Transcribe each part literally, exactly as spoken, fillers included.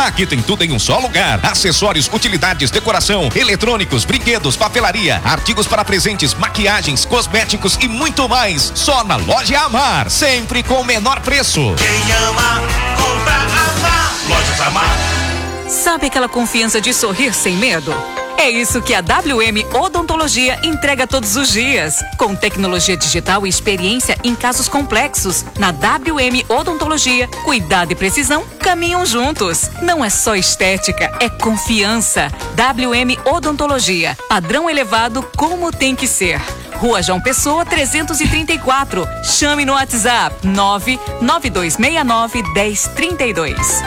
Aqui tem tudo em um só lugar: acessórios, utilidades, decoração, eletrônicos, brinquedos, papelaria, artigos para presentes, maquiagens, cosméticos e muito mais. Só na Loja Amar, sempre com o menor preço. Quem ama, compra Amar. Lojas Amar. Sabe aquela confiança de sorrir sem medo? É isso que a W M Odontologia entrega todos os dias. Com tecnologia digital e experiência em casos complexos, na W M Odontologia, cuidado e precisão caminham juntos. Não é só estética, é confiança. W M Odontologia, padrão elevado como tem que ser. Rua João Pessoa, trezentos e trinta e quatro. Chame no WhatsApp nove nove dois seis nove um zero três dois.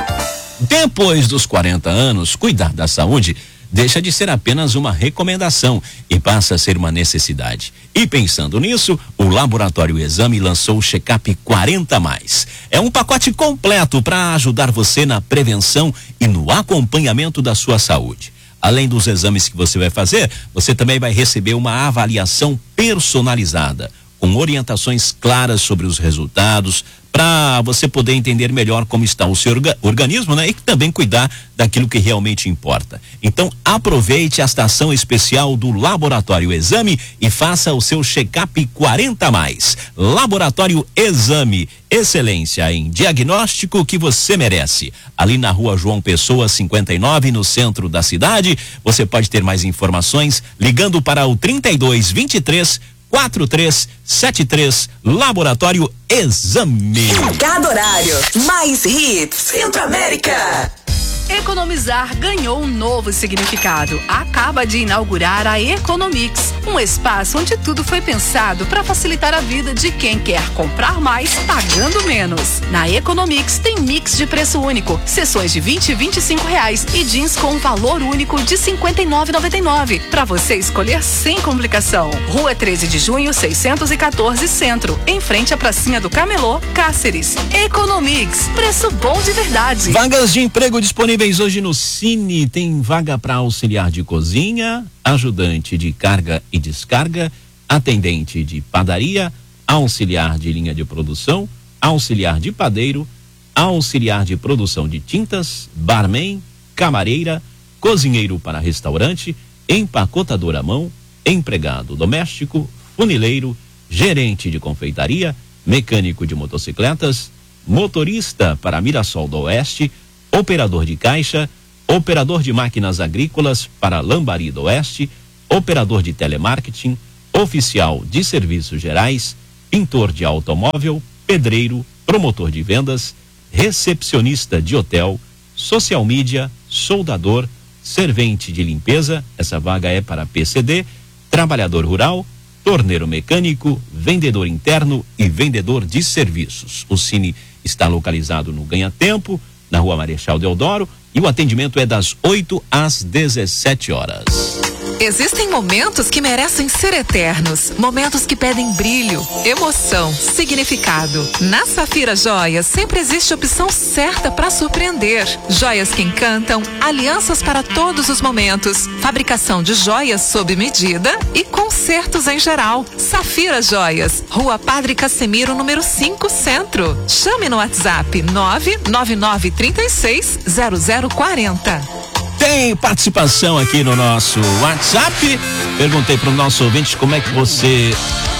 Depois dos quarenta anos, cuidar da saúde deixa de ser apenas uma recomendação e passa a ser uma necessidade. E pensando nisso, o Laboratório Exame lançou o Check-up quarenta mais. É um pacote completo para ajudar você na prevenção e no acompanhamento da sua saúde. Além dos exames que você vai fazer, você também vai receber uma avaliação personalizada, com orientações claras sobre os resultados, para você poder entender melhor como está o seu orga, organismo, né? E também cuidar daquilo que realmente importa. Então, aproveite esta ação especial do Laboratório Exame e faça o seu check-up quarenta mais. Laboratório Exame, excelência em diagnóstico que você merece. Ali na Rua João Pessoa, cinquenta e nove, no centro da cidade. Você pode ter mais informações ligando para o trinta e dois, vinte e três, quatro três sete três. Laboratório Exame. Cada horário, mais hits. Centro América. Economizar ganhou um novo significado. Acaba de inaugurar a Economix, um espaço onde tudo foi pensado para facilitar a vida de quem quer comprar mais pagando menos. Na Economix tem mix de preço único, sessões de vinte e vinte e cinco reais e jeans com valor único de cinquenta e nove reais e noventa e nove para você escolher sem complicação. Rua treze de junho, seiscentos e quatorze, Centro, em frente à pracinha do Camelô, Cáceres. Economix, preço bom de verdade. Vagas de emprego disponíveis hoje no Cine. Tem vaga para auxiliar de cozinha, ajudante de carga e descarga, atendente de padaria, auxiliar de linha de produção, auxiliar de padeiro, auxiliar de produção de tintas, barman, camareira, cozinheiro para restaurante, empacotador à mão, empregado doméstico, funileiro, gerente de confeitaria, mecânico de motocicletas, motorista para Mirassol do Oeste, operador de caixa, operador de máquinas agrícolas para Lambari do Oeste, operador de telemarketing, oficial de serviços gerais, pintor de automóvel, pedreiro, promotor de vendas, recepcionista de hotel, social media, soldador, servente de limpeza, essa vaga é para P C D, trabalhador rural, torneiro mecânico, vendedor interno e vendedor de serviços. O Cine está localizado no Ganha Tempo, na Rua Marechal Deodoro, e o atendimento é das oito às dezessete horas. Existem momentos que merecem ser eternos, momentos que pedem brilho, emoção, significado. Na Safira Joias sempre existe a opção certa para surpreender. Joias que encantam, alianças para todos os momentos, fabricação de joias sob medida e concertos em geral. Safira Joias, Rua Padre Casemiro, número cinco, Centro. Chame no WhatsApp nove nove nove três seis zero zero quatro zero. Tem participação aqui no nosso WhatsApp. Perguntei para o nosso ouvinte como é que você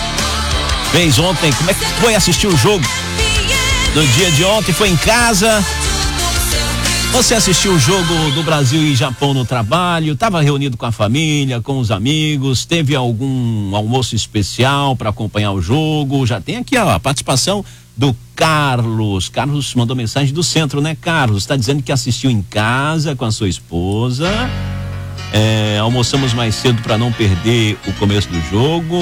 fez ontem, como é que foi assistir o jogo do dia de ontem. Foi em casa? Você assistiu o jogo do Brasil e Japão no trabalho? Estava reunido com a família, com os amigos? Teve algum almoço especial para acompanhar o jogo? Já tem aqui ó, a participação do Carlos. Carlos mandou mensagem do centro, né, Carlos? Está dizendo que assistiu em casa com a sua esposa. É, almoçamos mais cedo para não perder o começo do jogo.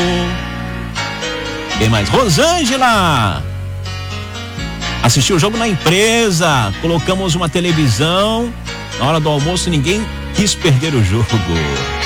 Quem mais? Rosângela! Assistiu o jogo na empresa. Colocamos uma televisão. Na hora do almoço ninguém quis perder o jogo.